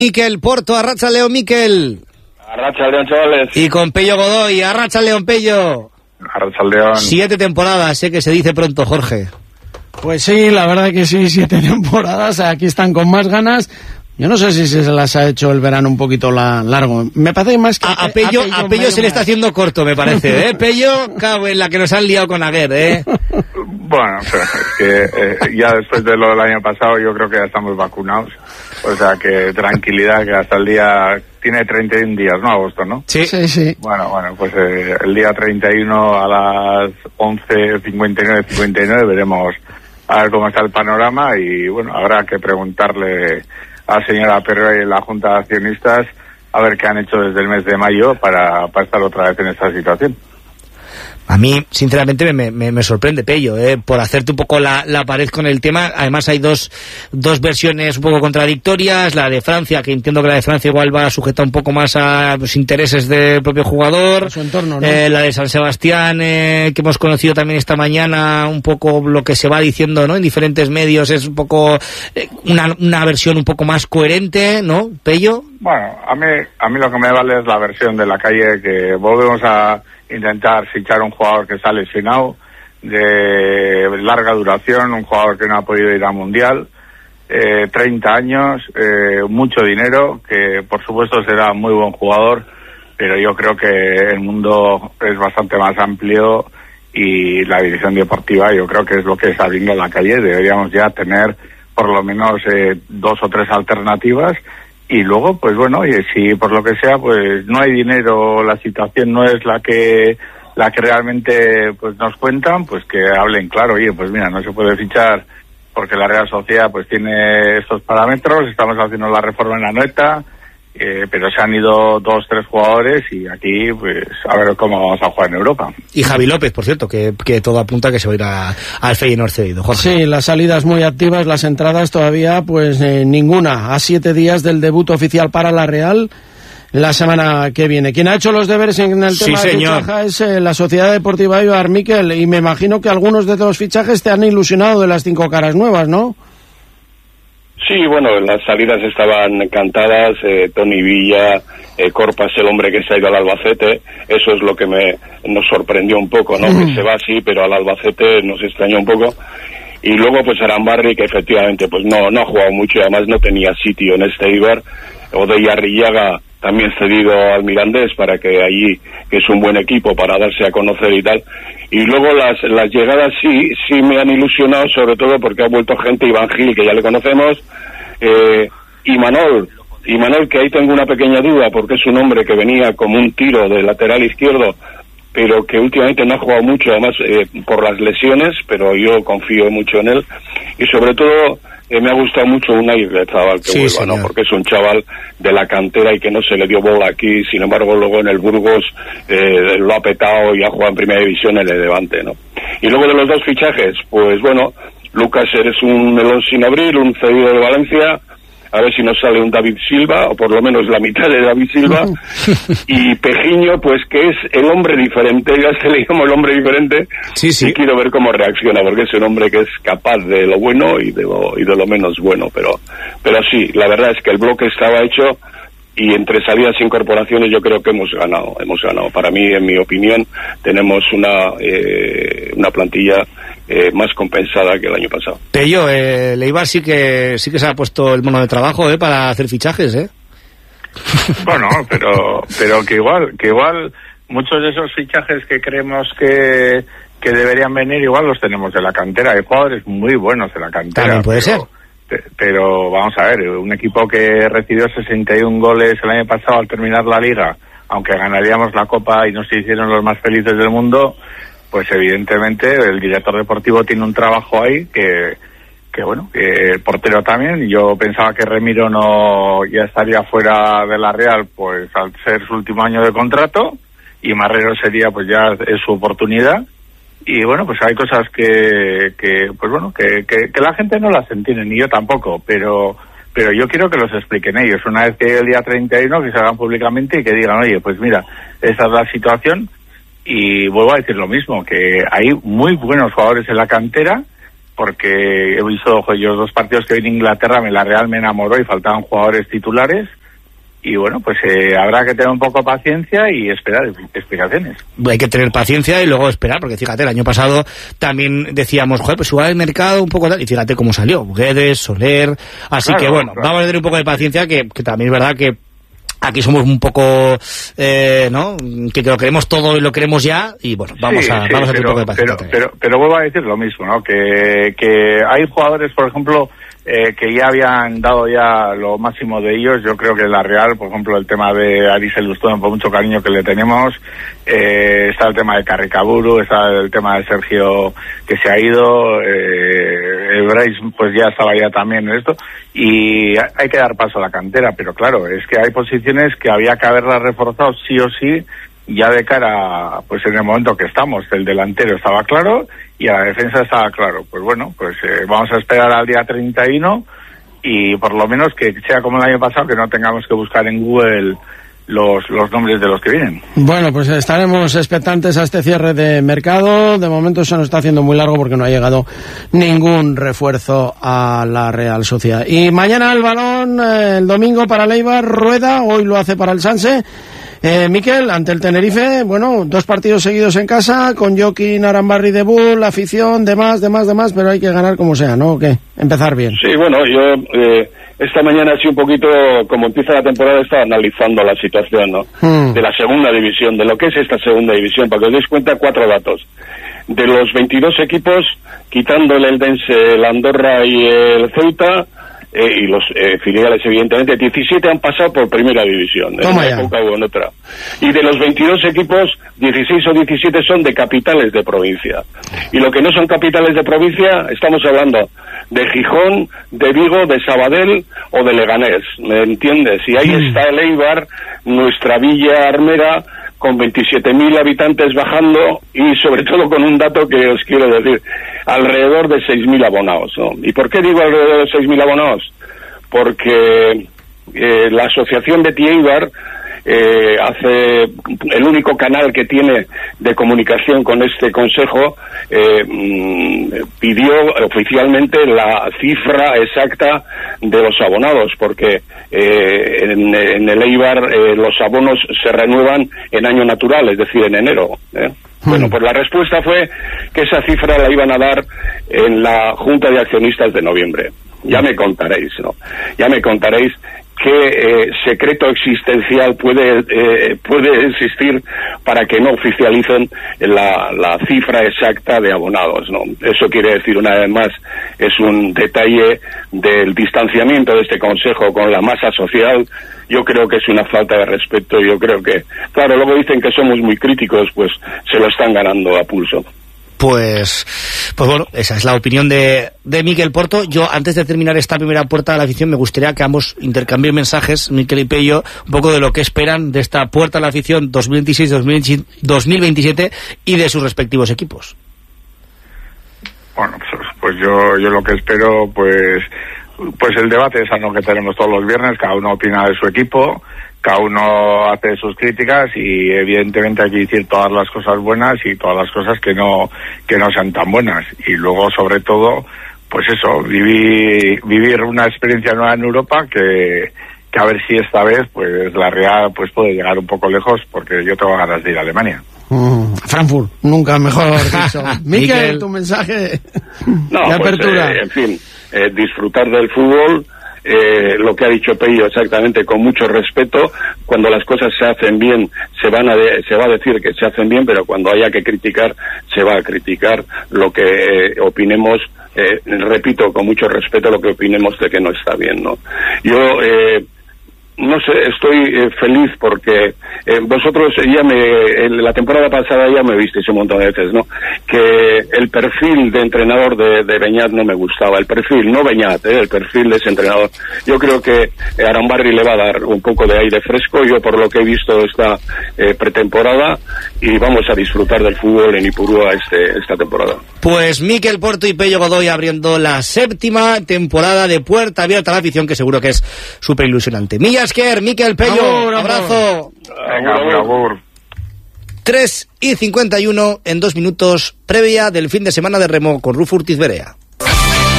Miquel Porto, arratsaldeon Miquel. Arratsaldeon, chavales. Y con Pello Godoy, arratsaldeon Pello. Arratsaldeon. 7 temporadas, que se dice pronto, Jorge. Pues sí, la verdad que sí, 7 temporadas, aquí están con más ganas. Yo no sé si se las ha hecho el verano un poquito largo. Me parece más que... A Pello se le está haciendo corto, me parece, ¿eh? Pello, cago en la que nos han liado con Aguer, ¿eh? Bueno, es que ya después de lo del año pasado yo creo que ya estamos vacunados. O sea que tranquilidad, que hasta el día... Tiene 31 días, ¿no? Agosto, ¿no? Sí. Bueno, pues el día 31 a las 11:59 veremos a ver cómo está el panorama y bueno, habrá que preguntarle a la señora Perro y la Junta de Accionistas a ver qué han hecho desde el mes de mayo para estar otra vez en esta situación. A mí, sinceramente, me sorprende, Pello, por hacerte un poco la pared con el tema. Además, hay dos versiones un poco contradictorias. La de Francia, que entiendo que la de Francia igual va sujeta un poco más a los intereses del propio jugador. A su entorno, ¿no? La de San Sebastián, que hemos conocido también esta mañana, un poco lo que se va diciendo, ¿no? En diferentes medios, es un poco una versión un poco más coherente, ¿no, Pello? Bueno, a mí lo que me vale es la versión de la calle, que volvemos a intentar fichar un jugador que está lesionado, de larga duración, un jugador que no ha podido ir al Mundial, 30 años, mucho dinero, que por supuesto será muy buen jugador, pero yo creo que el mundo es bastante más amplio y la dirección deportiva yo creo que es lo que está viendo en la calle. Deberíamos ya tener por lo menos 2 o 3 alternativas. Y luego, pues bueno, y si por lo que sea, pues no hay dinero, la situación no es la que realmente pues nos cuentan, pues que hablen claro. Oye, pues mira, no se puede fichar porque la Real Sociedad pues tiene estos parámetros, estamos haciendo la reforma en la neta, pero se han ido 2 o 3 jugadores y aquí pues a ver cómo vamos a jugar en Europa. Y Javi López, por cierto, que todo apunta que se va a ir al Feyenoord cedido. Jorge. Sí, las salidas muy activas, las entradas todavía pues ninguna. A 7 días del debut oficial para la Real la semana que viene. Quien ha hecho los deberes en el tema de fichaje es la Sociedad Deportiva Eibar, Miquel, y me imagino que algunos de los fichajes te han ilusionado de las 5 caras nuevas, ¿no? Sí, bueno, las salidas estaban encantadas, Tony Villa, Corpas, el hombre que se ha ido al Albacete, eso es lo que nos sorprendió un poco, ¿no? Que se va así, pero al Albacete nos extrañó un poco. Y luego pues Arambarri, que efectivamente pues no ha jugado mucho y además no tenía sitio en este Eibar. Odey Arrillaga también cedido al Mirandés para que allí, que es un buen equipo para darse a conocer y tal. Y luego las llegadas sí me han ilusionado, sobre todo porque ha vuelto gente, Iván Gil, que ya le conocemos, y Manol, que ahí tengo una pequeña duda, porque es un hombre que venía como un tiro de lateral izquierdo, pero que últimamente no ha jugado mucho, además por las lesiones, pero yo confío mucho en él. Y sobre todo me ha gustado mucho Unai Chaval que vuelva, señor, ¿no? Porque es un chaval de la cantera y que no se le dio bola aquí, sin embargo luego en el Burgos lo ha petado y ha jugado en primera división en el Levante, ¿no? Y luego de los 2 fichajes, pues bueno, Lucas eres un melón sin abrir, un cedido de Valencia, a ver si nos sale un David Silva, o por lo menos la mitad de David Silva, y Pejiño, pues que es el hombre diferente, ya se le llama el hombre diferente, sí. Y quiero ver cómo reacciona, porque es un hombre que es capaz de lo bueno y de lo menos bueno, pero sí, la verdad es que el bloque estaba hecho, y entre salidas e incorporaciones yo creo que hemos ganado. Para mí, en mi opinión, tenemos una plantilla más compensada que el año pasado. Pello, Eibar sí que se ha puesto el mono de trabajo para hacer fichajes, Bueno, pero que igual muchos de esos fichajes que creemos que deberían venir, igual los tenemos de la cantera. Hay jugadores muy buenos de la cantera. También puede ser. Pero vamos a ver, un equipo que recibió 61 goles el año pasado al terminar la liga, aunque ganaríamos la Copa y nos hicieron los más felices del mundo, pues evidentemente el director deportivo tiene un trabajo ahí que bueno, que el portero también. Yo pensaba que Remiro ya estaría fuera de la Real, pues al ser su último año de contrato, y Marrero sería pues ya es su oportunidad. Y bueno, pues hay cosas que pues bueno, que la gente no las entiende, ni yo tampoco, pero yo quiero que los expliquen ellos. Una vez que el día 31, que se hagan públicamente y que digan, oye, pues mira, esta es la situación. Y vuelvo a decir lo mismo, que hay muy buenos jugadores en la cantera, porque he visto los 2 partidos que vi en Inglaterra, la Real me enamoró y faltaban jugadores titulares. Y bueno, pues habrá que tener un poco de paciencia y esperar explicaciones. Hay que tener paciencia y luego esperar, porque fíjate, el año pasado también decíamos, joder, pues igual el mercado un poco tal, y fíjate cómo salió, Guedes, Soler, así claro, que bueno, claro. Vamos a tener un poco de paciencia, que también es verdad que aquí somos un poco, ¿no? Que lo queremos todo y lo queremos ya, y bueno, vamos a tener un poco de paciencia. Pero vuelvo a decir lo mismo, ¿no? Que hay jugadores, por ejemplo, que ya habían dado ya lo máximo de ellos. Yo creo que la Real, por ejemplo, el tema de Aris Elustón, por mucho cariño que le tenemos, está el tema de Carricaburu, está el tema de Sergio que se ha ido, Bryce pues ya estaba ya también en esto, y hay que dar paso a la cantera, pero claro, es que hay posiciones que había que haberlas reforzado sí o sí, ya de cara, pues en el momento que estamos, el delantero estaba claro y a la defensa estaba claro. Pues bueno, pues vamos a esperar al día 31 y por lo menos que sea como el año pasado, que no tengamos que buscar en Google los nombres de los que vienen. Bueno, pues estaremos expectantes a este cierre de mercado. De momento se nos está haciendo muy largo porque no ha llegado ningún refuerzo a la Real Sociedad. Y mañana el balón, el domingo para el Eibar, Rueda, hoy lo hace para el Sanse. Mikel, ante el Tenerife, bueno, 2 partidos seguidos en casa, con Joaquín Arambarri de Bull, afición, demás, pero hay que ganar como sea, ¿no? ¿O qué? Empezar bien. Sí, bueno, yo esta mañana así un poquito, como empieza la temporada, estaba analizando la situación, ¿no? De la segunda división, de lo que es esta segunda división, para que os deis cuenta, 4 datos. De los 22 equipos, quitando el Eldense, el Andorra y el Ceuta, y los filiales, evidentemente, 17 han pasado por primera división, en una época o en otra. Y de los 22 equipos, 16 o 17 son de capitales de provincia. Y lo que no son capitales de provincia, estamos hablando de Gijón, de Vigo, de Sabadell o de Leganés, ¿me entiendes? Y ahí está el Eibar, nuestra villa armera, con 27.000 habitantes bajando y sobre todo con un dato que os quiero decir, alrededor de 6.000 abonados, ¿no? ¿Y por qué digo alrededor de 6.000 abonados? Porque la asociación de Eibar hace el único canal que tiene de comunicación con este consejo, pidió oficialmente la cifra exacta de los abonados, porque en el Eibar los abonos se renuevan en año natural, es decir, en enero. Bueno, pues la respuesta fue que esa cifra la iban a dar en la Junta de Accionistas de noviembre. Ya me contaréis, ¿no? Ya me contaréis qué secreto existencial puede existir para que no oficialicen la cifra exacta de abonados, ¿no? Eso quiere decir, una vez más, es un detalle del distanciamiento de este consejo con la masa social. Yo creo que es una falta de respeto. Yo creo que, claro, luego dicen que somos muy críticos, pues se lo están ganando a pulso. Pues bueno, esa es la opinión de Mikel Porto. Yo, antes de terminar esta primera puerta de la afición, me gustaría que ambos intercambien mensajes, Mikel y Pello, un poco de lo que esperan de esta puerta de la afición 2026-2027 y de sus respectivos equipos. Bueno, pues yo lo que espero, pues el debate sano que tenemos todos los viernes, cada uno opina de su equipo, cada uno hace sus críticas y evidentemente hay que decir todas las cosas buenas y todas las cosas que no sean tan buenas, y luego sobre todo pues eso, vivir una experiencia nueva en Europa que a ver si esta vez pues la Real pues puede llegar un poco lejos, porque yo tengo ganas de ir a Alemania. Frankfurt, nunca mejor dicho. Mikel, tu mensaje de apertura. Pues, en fin, disfrutar del fútbol. Lo que ha dicho Pello exactamente, con mucho respeto. Cuando las cosas se hacen bien se va a decir que se hacen bien, pero cuando haya que criticar se va a criticar lo que opinemos, repito, con mucho respeto, lo que opinemos de que no está bien, ¿no? Yo no sé, estoy feliz porque vosotros la temporada pasada ya me visteis un montón de veces, ¿no? Que el perfil de entrenador de Beñat no me gustaba, el perfil, no Beñat, el perfil de ese entrenador. Yo creo que Arambarri le va a dar un poco de aire fresco, yo por lo que he visto esta pretemporada, y vamos a disfrutar del fútbol en Ipurúa esta temporada. Pues Mikel Porto y Pello Godoy abriendo la 7ª temporada de Puerta Abierta a la Afición, que seguro que es súper ilusionante. Mikel, Pello, abrazo. Venga, 3:51 en 2 minutos, previa del fin de semana de remo con Rufo Urtiz Berea.